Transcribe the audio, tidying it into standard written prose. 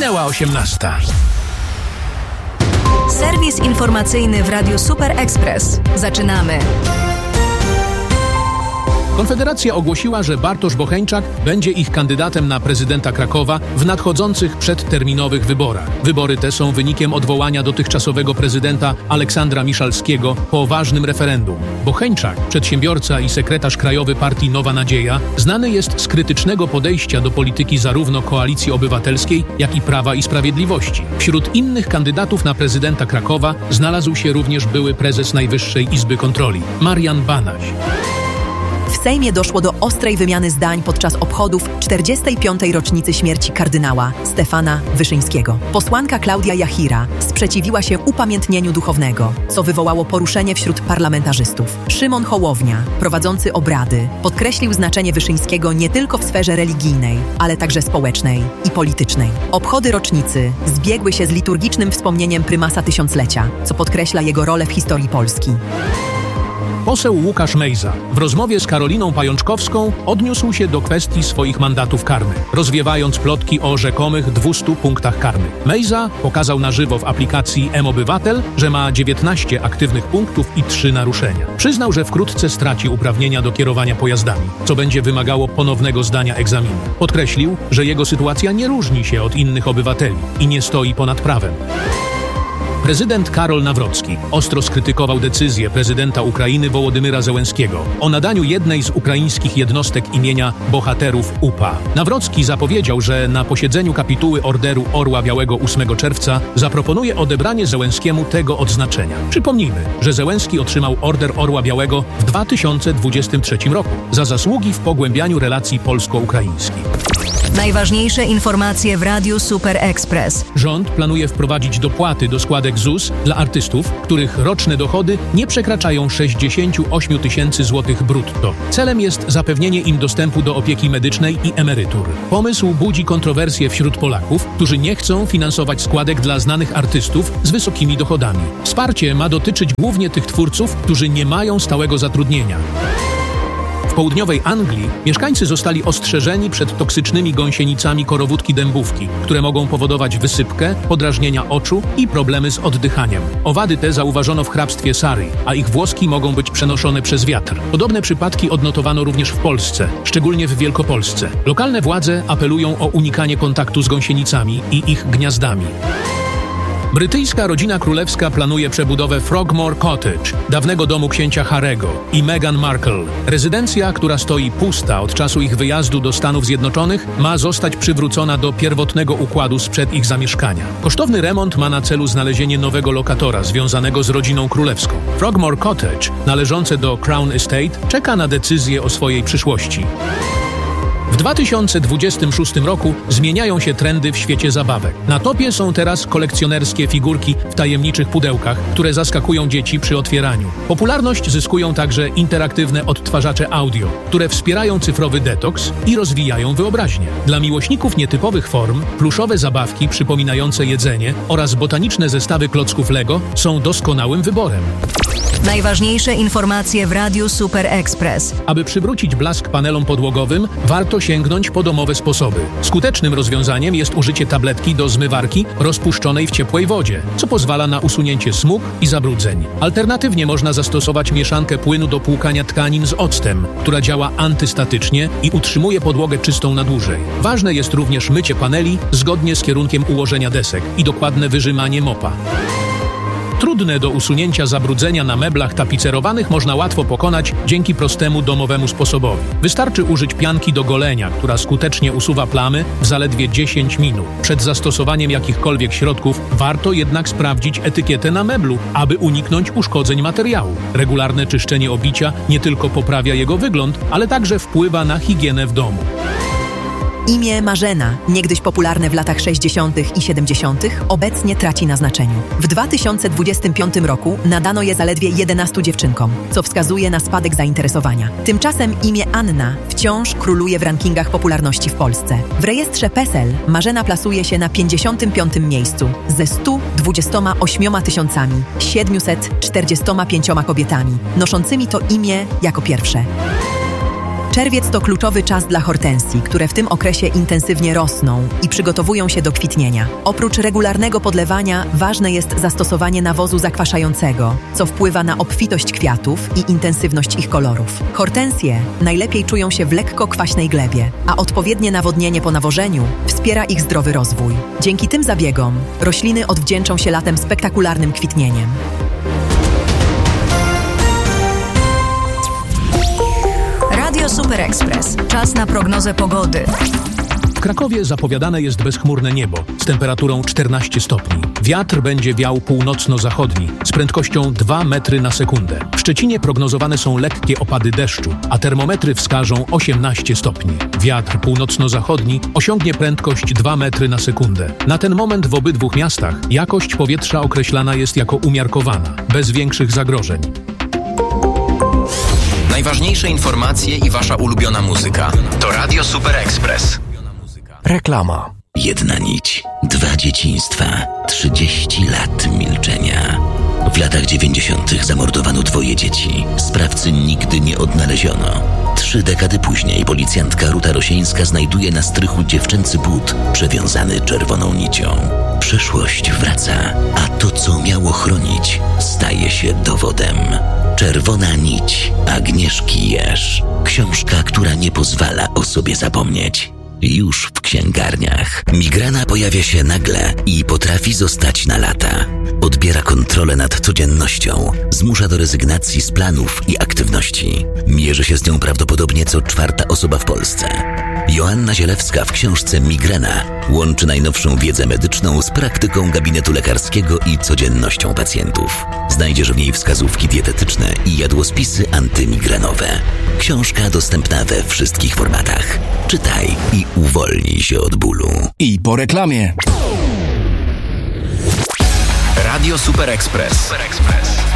Minęła 18. Serwis informacyjny w Radiu Super Express. Zaczynamy. Konfederacja ogłosiła, że Bartosz Bocheńczak będzie ich kandydatem na prezydenta Krakowa w nadchodzących przedterminowych wyborach. Wybory te są wynikiem odwołania dotychczasowego prezydenta Aleksandra Miszalskiego po ważnym referendum. Bocheńczak, przedsiębiorca i sekretarz krajowy partii Nowa Nadzieja, znany jest z krytycznego podejścia do polityki zarówno Koalicji Obywatelskiej, jak i Prawa i Sprawiedliwości. Wśród innych kandydatów na prezydenta Krakowa znalazł się również były prezes Najwyższej Izby Kontroli, Marian Banaś. W Sejmie doszło do ostrej wymiany zdań podczas obchodów 45. rocznicy śmierci kardynała Stefana Wyszyńskiego. Posłanka Klaudia Jachira sprzeciwiła się upamiętnieniu duchownego, co wywołało poruszenie wśród parlamentarzystów. Szymon Hołownia, prowadzący obrady, podkreślił znaczenie Wyszyńskiego nie tylko w sferze religijnej, ale także społecznej i politycznej. Obchody rocznicy zbiegły się z liturgicznym wspomnieniem prymasa tysiąclecia, co podkreśla jego rolę w historii Polski. Poseł Łukasz Mejza w rozmowie z Karoliną Pajączkowską odniósł się do kwestii swoich mandatów karnych, rozwiewając plotki o rzekomych 200 punktach karnych. Mejza pokazał na żywo w aplikacji mObywatel, że ma 19 aktywnych punktów i 3 naruszenia. Przyznał, że wkrótce straci uprawnienia do kierowania pojazdami, co będzie wymagało ponownego zdania egzaminu. Podkreślił, że jego sytuacja nie różni się od innych obywateli i nie stoi ponad prawem. Prezydent Karol Nawrocki ostro skrytykował decyzję prezydenta Ukrainy Wołodymyra Zełenskiego o nadaniu jednej z ukraińskich jednostek imienia bohaterów UPA. Nawrocki zapowiedział, że na posiedzeniu kapituły Orderu Orła Białego 8 czerwca zaproponuje odebranie Zełenskiemu tego odznaczenia. Przypomnijmy, że Zełenski otrzymał Order Orła Białego w 2023 roku za zasługi w pogłębianiu relacji polsko-ukraińskich. Najważniejsze informacje w Radiu Super Express. Rząd planuje wprowadzić dopłaty do składek ZUS dla artystów, których roczne dochody nie przekraczają 68 tysięcy złotych brutto. Celem jest zapewnienie im dostępu do opieki medycznej i emerytur. Pomysł budzi kontrowersje wśród Polaków, którzy nie chcą finansować składek dla znanych artystów z wysokimi dochodami. Wsparcie ma dotyczyć głównie tych twórców, którzy nie mają stałego zatrudnienia. W południowej Anglii mieszkańcy zostali ostrzeżeni przed toksycznymi gąsienicami korowódki dębówki, które mogą powodować wysypkę, podrażnienia oczu i problemy z oddychaniem. Owady te zauważono w hrabstwie Surrey, a ich włoski mogą być przenoszone przez wiatr. Podobne przypadki odnotowano również w Polsce, szczególnie w Wielkopolsce. Lokalne władze apelują o unikanie kontaktu z gąsienicami i ich gniazdami. Brytyjska rodzina królewska planuje przebudowę Frogmore Cottage, dawnego domu księcia Harry'ego i Meghan Markle. Rezydencja, która stoi pusta od czasu ich wyjazdu do Stanów Zjednoczonych, ma zostać przywrócona do pierwotnego układu sprzed ich zamieszkania. Kosztowny remont ma na celu znalezienie nowego lokatora związanego z rodziną królewską. Frogmore Cottage, należące do Crown Estate, czeka na decyzję o swojej przyszłości. W 2026 roku zmieniają się trendy w świecie zabawek. Na topie są teraz kolekcjonerskie figurki w tajemniczych pudełkach, które zaskakują dzieci przy otwieraniu. Popularność zyskują także interaktywne odtwarzacze audio, które wspierają cyfrowy detoks i rozwijają wyobraźnię. Dla miłośników nietypowych form, pluszowe zabawki przypominające jedzenie oraz botaniczne zestawy klocków Lego są doskonałym wyborem. Najważniejsze informacje w Radiu Super Express. Aby przywrócić blask panelom podłogowym, warto sięgnąć po domowe sposoby. Skutecznym rozwiązaniem jest użycie tabletki do zmywarki rozpuszczonej w ciepłej wodzie, co pozwala na usunięcie smug i zabrudzeń. Alternatywnie można zastosować mieszankę płynu do płukania tkanin z octem, która działa antystatycznie i utrzymuje podłogę czystą na dłużej. Ważne jest również mycie paneli zgodnie z kierunkiem ułożenia desek i dokładne wyrzymanie mopa. Trudne do usunięcia zabrudzenia na meblach tapicerowanych można łatwo pokonać dzięki prostemu domowemu sposobowi. Wystarczy użyć pianki do golenia, która skutecznie usuwa plamy w zaledwie 10 minut. Przed zastosowaniem jakichkolwiek środków warto jednak sprawdzić etykietę na meblu, aby uniknąć uszkodzeń materiału. Regularne czyszczenie obicia nie tylko poprawia jego wygląd, ale także wpływa na higienę w domu. Imię Marzena, niegdyś popularne w latach 60. i 70., obecnie traci na znaczeniu. W 2025 roku nadano je zaledwie 11 dziewczynkom, co wskazuje na spadek zainteresowania. Tymczasem imię Anna wciąż króluje w rankingach popularności w Polsce. W rejestrze PESEL Marzena plasuje się na 55. miejscu ze 128 745 kobietami, noszącymi to imię jako pierwsze. Czerwiec to kluczowy czas dla hortensji, które w tym okresie intensywnie rosną i przygotowują się do kwitnienia. Oprócz regularnego podlewania ważne jest zastosowanie nawozu zakwaszającego, co wpływa na obfitość kwiatów i intensywność ich kolorów. Hortensje najlepiej czują się w lekko kwaśnej glebie, a odpowiednie nawodnienie po nawożeniu wspiera ich zdrowy rozwój. Dzięki tym zabiegom rośliny odwdzięczą się latem spektakularnym kwitnieniem. Radio Super Express. Czas na prognozę pogody. W Krakowie zapowiadane jest bezchmurne niebo z temperaturą 14 stopni. Wiatr będzie wiał północno-zachodni z prędkością 2 metry na sekundę. W Szczecinie prognozowane są lekkie opady deszczu, a termometry wskażą 18 stopni. Wiatr północno-zachodni osiągnie prędkość 2 metry na sekundę. Na ten moment w obydwu miastach jakość powietrza określana jest jako umiarkowana, bez większych zagrożeń. Najważniejsze informacje i wasza ulubiona muzyka. To Radio Super Express. Reklama. Jedna nić, 2 dzieciństwa, 30 lat milczenia. W latach 90. zamordowano 2 dzieci. Sprawcy nigdy nie odnaleziono. 3 dekady później policjantka Ruta Rosieńska znajduje na strychu dziewczęcy but przewiązany czerwoną nicią. Przeszłość wraca, a to, co miało chronić, staje się dowodem. Czerwona nić Agnieszki Jerz. Książka, która nie pozwala o sobie zapomnieć. Już w księgarniach. Migrena pojawia się nagle i potrafi zostać na lata. Odbiera kontrolę nad codziennością, zmusza do rezygnacji z planów i aktywności. Mierzy się z nią prawdopodobnie co 4. osoba w Polsce. Joanna Zielewska w książce Migrena łączy najnowszą wiedzę medyczną z praktyką gabinetu lekarskiego i codziennością pacjentów. Znajdziesz w niej wskazówki dietetyczne i jadłospisy antymigrenowe. Książka dostępna we wszystkich formatach. Czytaj i uwolnij się od bólu. I po reklamie. Radio Super Express.